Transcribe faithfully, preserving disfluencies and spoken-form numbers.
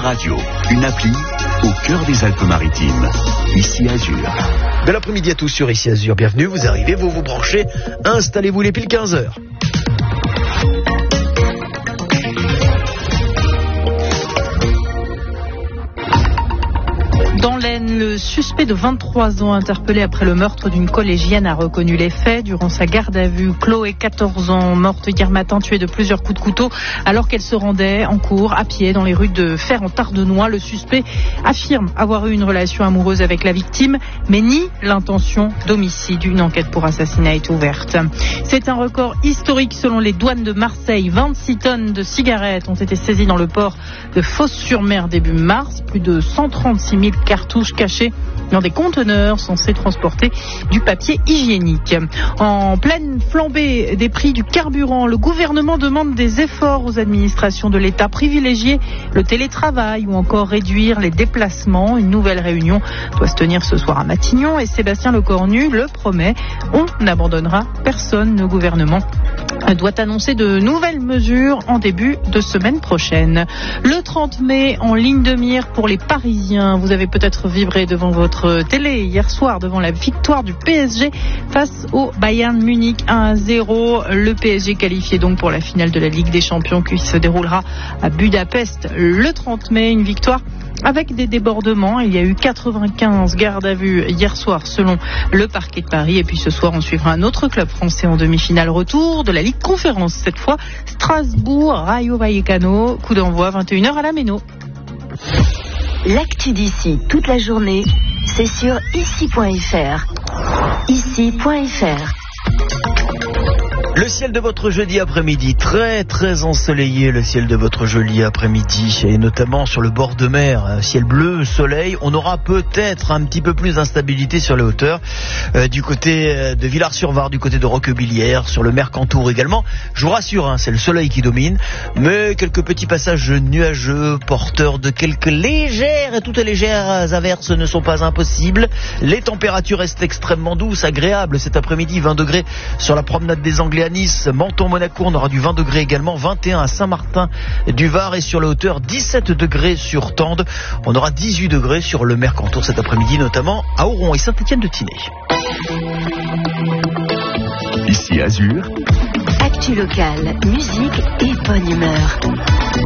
Radio, une appli au cœur des Alpes-Maritimes. Ici Azur. Bel après-midi à tous sur Ici Azur. Bienvenue, vous arrivez, vous vous branchez, installez-vous les piles quinze heures. Dans l'Aisne, le suspect de vingt-trois ans interpellé après le meurtre d'une collégienne a reconnu les faits. Durant sa garde à vue, Chloé, quatorze ans, morte hier matin, tuée de plusieurs coups de couteau alors qu'elle se rendait en cours à pied dans les rues de Fer en Tardenois. Le suspect affirme avoir eu une relation amoureuse avec la victime, mais nie l'intention d'homicide. Une enquête pour assassinat est ouverte. C'est un record historique selon les douanes de Marseille. vingt-six tonnes de cigarettes ont été saisies dans le port de Fos-sur-Mer début mars. Plus de cent trente-six mille cartouches cachées dans des conteneurs censés transporter du papier hygiénique. En pleine flambée des prix du carburant, le gouvernement demande des efforts aux administrations de l'État, privilégier le télétravail ou encore réduire les déplacements. Une nouvelle réunion doit se tenir ce soir à Matignon et Sébastien Lecornu le promet. On n'abandonnera personne. Le gouvernement doit annoncer de nouvelles mesures en début de semaine prochaine. Le trente mai, en ligne de mire pour les Parisiens. Vous avez peut-être vibré devant votre télé hier soir devant la victoire du P S G face au Bayern Munich un à zéro. Le P S G qualifié donc pour la finale de la Ligue des Champions qui se déroulera à Budapest le trente mai. Une victoire avec des débordements. Il y a eu quatre-vingt-quinze gardes à vue hier soir selon le parquet de Paris. Et puis ce soir, on suivra un autre club français en demi-finale retour de la Ligue Conférence. Cette fois, Strasbourg, Rayo Vallecano. Coup d'envoi vingt et une heures à la Méno. L'actu d'ici toute la journée, c'est sur ici point f r. ici point f r. Le ciel de votre jeudi après-midi, très très ensoleillé, le ciel de votre jeudi après-midi, et notamment sur le bord de mer, ciel bleu, soleil. On aura peut-être un petit peu plus d'instabilité sur les hauteurs, euh, du côté de Villars-sur-Var, du côté de Roquebillière, sur le Mercantour également. Je vous rassure, hein, c'est le soleil qui domine, mais quelques petits passages nuageux, porteurs de quelques légères et toutes légères averses ne sont pas impossibles. Les températures restent extrêmement douces, agréables cet après-midi, vingt degrés sur la promenade des Anglais à Nice, Menton, Monaco, on aura du vingt degrés également, vingt et un à Saint-Martin du Var, et sur la hauteur dix-sept degrés sur Tende. On aura dix-huit degrés sur le Mercantour cet après-midi, notamment à Auron et Saint-Étienne-de-Tinée. Ici Azur. Actu locale, musique et bonne humeur.